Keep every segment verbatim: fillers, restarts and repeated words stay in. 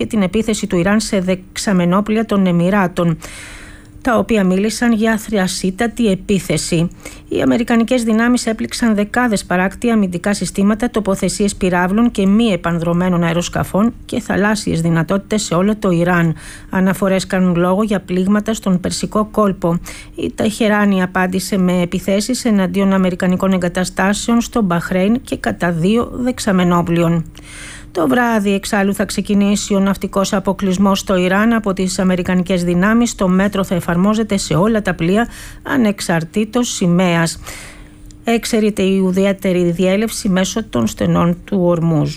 την επίθεση του Ιράν σε δεξαμενόπλια των Εμιράτων, τα οποία μίλησαν για θριασίτατη επίθεση. Οι αμερικανικές δυνάμεις έπληξαν δεκάδες παράκτια αμυντικά συστήματα, τοποθεσίες πυράβλων και μη επανδρωμένων αεροσκαφών και θαλάσσιες δυνατότητες σε όλο το Ιράν. Αναφορές κάνουν λόγο για πλήγματα στον Περσικό κόλπο. Η Τεχεράνη απάντησε με επιθέσεις εναντίον αμερικανικών εγκαταστάσεων στο Μπαχρέιν και κατά δύο δεξαμενόπλιων. Το βράδυ εξάλλου θα ξεκινήσει ο ναυτικός αποκλεισμός στο Ιράν από τις αμερικανικές δυνάμεις. Το μέτρο θα εφαρμόζεται σε όλα τα πλοία ανεξαρτήτως σημαίας. Εξαιρείται η ουδέτερη διέλευση μέσω των στενών του Ορμούζ.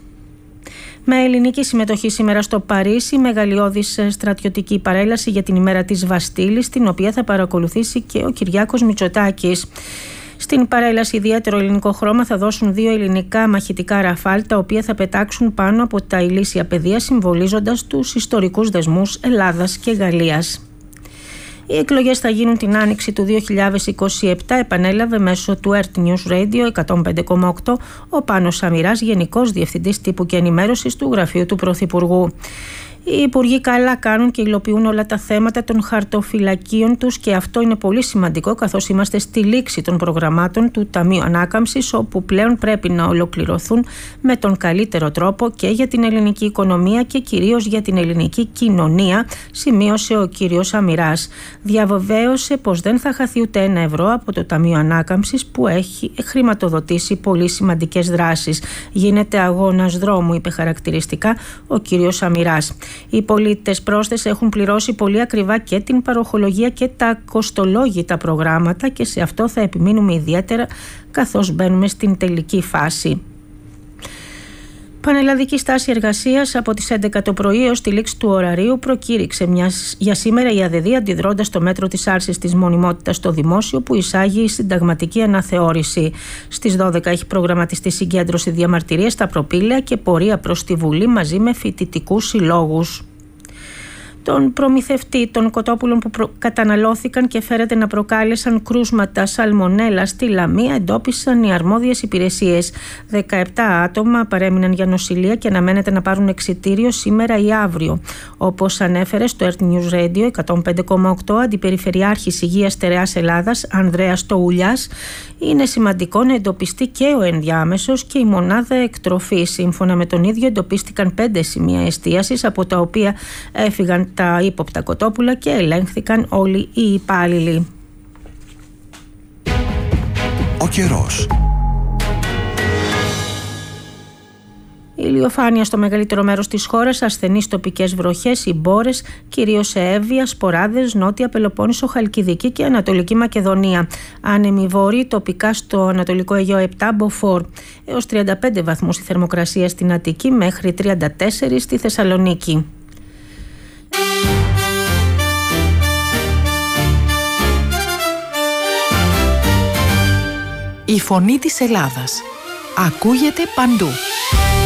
Με ελληνική συμμετοχή σήμερα στο Παρίσι, μεγαλειώδης στρατιωτική παρέλαση για την ημέρα της Βαστίλης, την οποία θα παρακολουθήσει και ο Κυριάκος Μητσοτάκης. Στην παρέλαση ιδιαίτερο ελληνικό χρώμα θα δώσουν δύο ελληνικά μαχητικά ραφάλ, τα οποία θα πετάξουν πάνω από τα ηλίσια πεδία, συμβολίζοντας τους ιστορικούς δεσμούς Ελλάδας και Γαλλίας. Οι εκλογές θα γίνουν την άνοιξη του δύο χιλιάδες είκοσι επτά, επανέλαβε μέσω του Earth News Radio εκατόν πέντε κόμμα οκτώ ο Πάνος Σαμυράς, Γενικός Διευθυντής Τύπου και Ενημέρωσης του Γραφείου του Πρωθυπουργού. Οι υπουργοί καλά κάνουν και υλοποιούν όλα τα θέματα των χαρτοφυλακίων τους και αυτό είναι πολύ σημαντικό, καθώς είμαστε στη λήξη των προγραμμάτων του Ταμείου Ανάκαμψης, όπου πλέον πρέπει να ολοκληρωθούν με τον καλύτερο τρόπο και για την ελληνική οικονομία και κυρίως για την ελληνική κοινωνία, σημείωσε ο κύριος Σαμυράς. Διαβεβαίωσε πως δεν θα χαθεί ούτε ένα ευρώ από το Ταμείο Ανάκαμψης, που έχει χρηματοδοτήσει πολύ σημαντικές δράσεις. Γίνεται αγώνας δρόμου, είπε χαρακτηριστικά ο κύριος Σαμυράς. Οι πολίτες, πρόσθεσε, έχουν πληρώσει πολύ ακριβά και την παροχολογία και τα κοστολόγητα προγράμματα και σε αυτό θα επιμείνουμε ιδιαίτερα καθώς μπαίνουμε στην τελική φάση. Πανελλαδική στάση εργασίας από τις έντεκα το πρωί έως τη λήξη του ωραρίου προκήρυξε μια, για σήμερα η ΑΔΕΔΗ, αντιδρώντας το μέτρο της άρσης της μονιμότητας στο δημόσιο που εισάγει η συνταγματική αναθεώρηση. Στις δώδεκα έχει προγραμματιστεί συγκέντρωση διαμαρτυρίας στα προπήλαια και πορεία προς τη Βουλή μαζί με φοιτητικούς συλλόγους. Τον προμηθευτή των κοτόπουλων που προ... καταναλώθηκαν και φέρεται να προκάλεσαν κρούσματα σαλμονέλα στη Λαμία εντόπισαν οι αρμόδιες υπηρεσίες. δεκαεπτά άτομα παρέμειναν για νοσηλεία και αναμένεται να πάρουν εξιτήριο σήμερα ή αύριο. Όπως ανέφερε στο Earth News Radio εκατόν πέντε κόμμα οκτώ Αντιπεριφερειάρχης Υγείας Στερεάς Ελλάδας Ανδρέας Τοουλιάς, είναι σημαντικό να εντοπιστεί και ο ενδιάμεσος και η μονάδα εκτροφής. Σύμφωνα με τον ίδιο, εντοπίστηκαν πέντε σημεία εστίασης, από τα οποία έφυγαν τα ύποπτα κοτόπουλα και ελέγχθηκαν όλοι οι υπάλληλοι. Ο καιρός. Ηλιοφάνεια στο μεγαλύτερο μέρος της χώρας, ασθενείς τοπικές βροχές, οι μπόρες, κυρίως σε Εύβοια, Σποράδες, Νότια Πελοπόννησο, Χαλκιδική και Ανατολική Μακεδονία. Άνεμοι βόρειοι, τοπικά στο Ανατολικό Αιγαίο επτά, Μποφόρ. Έως τριάντα πέντε βαθμούς η θερμοκρασία στην Αττική, μέχρι τριάντα τέσσερα στη Θεσσαλονίκη. Η φωνή της Ελλάδας ακούγεται παντού.